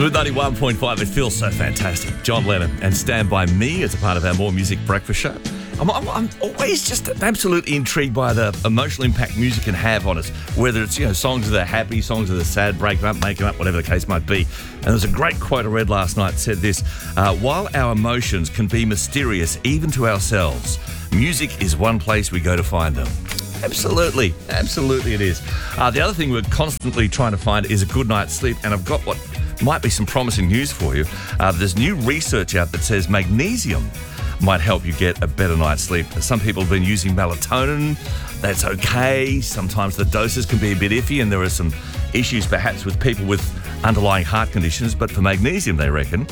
Smooth 91.5, it feels so fantastic. John Lennon and Stand By Me as a part of our More Music breakfast show. I'm always just absolutely intrigued by the emotional impact music can have on us, whether it's, songs that are happy, songs that are sad, breaking up, making up, whatever the case might be. And there's a great quote I read last night that said this, while our emotions can be mysterious even to ourselves, music is one place we go to find them. Absolutely it is. The other thing we're constantly trying to find is a good night's sleep, and I've got what might be some promising news for you. There's new research out that says magnesium might help you get a better night's sleep. Some people have been using melatonin. That's okay. Sometimes the doses can be a bit iffy, and there are some issues perhaps with people with underlying heart conditions, but for magnesium, they reckon,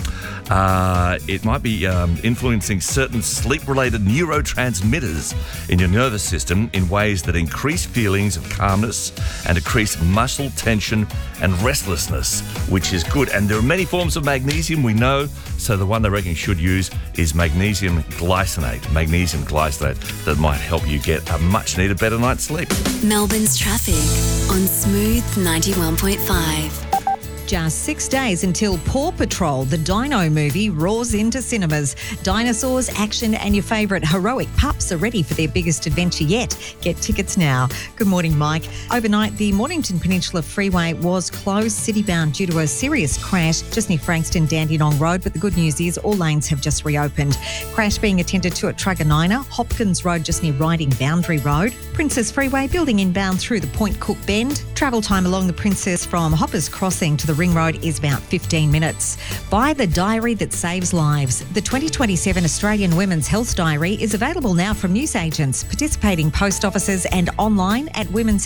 it might be influencing certain sleep-related neurotransmitters in your nervous system in ways that increase feelings of calmness and decrease muscle tension and restlessness, which is good. And there are many forms of magnesium, we know, so the one they reckon you should use is magnesium glycinate that might help you get a much-needed better night's sleep. Melbourne's traffic on Smooth 91.5. Just 6 days until Paw Patrol, the Dino movie, roars into cinemas. Dinosaurs, action and your favourite heroic pups are ready for their biggest adventure yet. Get tickets now. Good morning, Mike. Overnight, the Mornington Peninsula Freeway was closed city-bound due to a serious crash just near Frankston Dandenong Road, but the good news is all lanes have just reopened. Crash being attended to at Truganina, Hopkins Road just near Riding Boundary Road, Princess Freeway building inbound through the Point Cook Bend. Travel time along the Princess from Hoppers Crossing to the Ring Road is about 15 minutes. Buy the diary that saves lives. The 2027 Australian Women's Health Diary is available now from newsagents, participating post offices and online at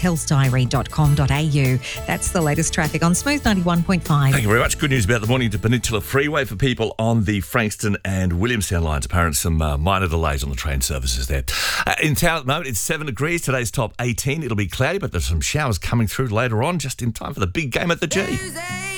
womenshealthdiary.com.au. That's the latest traffic on Smooth 91.5. Thank you very much. Good news about the Mornington Peninsula Freeway for people on the Frankston and Williamstown lines. Apparently some minor delays on the train services there. In town at the moment, it's 7 degrees. Today's top 18. It'll be cloudy, but there's some showers coming through later on, just in time for the big game at the G.